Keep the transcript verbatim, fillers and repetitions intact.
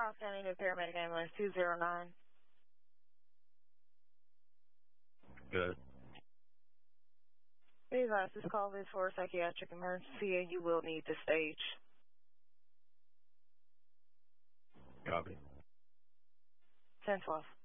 Charles County New Paramedic Ambulance two zero nine. Good. Please ask this call is for a psychiatric emergency and you will need the stage. Copy. ten twelve.